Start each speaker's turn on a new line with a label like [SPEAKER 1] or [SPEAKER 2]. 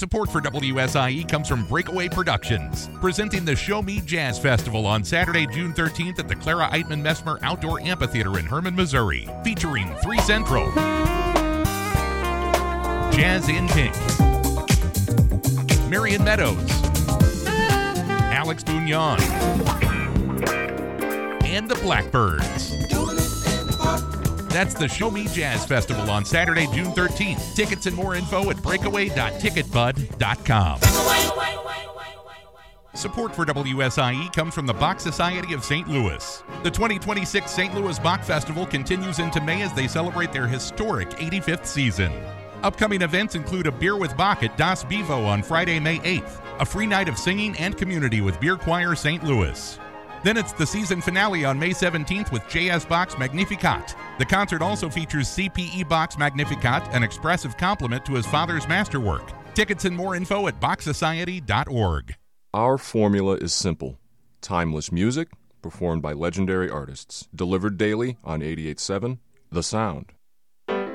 [SPEAKER 1] Support for WSIE comes from Breakaway Productions, presenting the Show Me Jazz Festival on Saturday, June 13th at the Clara Eitman Messmer Outdoor Amphitheater in Herman, Missouri, featuring 3 Central, Jazz in Pink, Marion Meadows, Alex Bugnon, and the Blackbirds. That's the Show Me Jazz Festival on Saturday, June 13th. Tickets and more info at breakaway.ticketbud.com. Support for WSIE comes from the Bach Society of St. Louis. The 2026 St. Louis Bach Festival continues into May as they celebrate their historic 85th season. Upcoming events include a Beer with Bach at Das Bevo on Friday, May 8th, a free night of singing and community with Beer Choir St. Louis. Then it's the season finale on May 17th with J.S. Bach's Magnificat. The concert also features C.P.E. Bach's Magnificat, an expressive compliment to his father's masterwork. Tickets and more info at bachsociety.org.
[SPEAKER 2] Our formula is simple. Timeless music, performed by legendary artists. Delivered daily on 88.7 The Sound.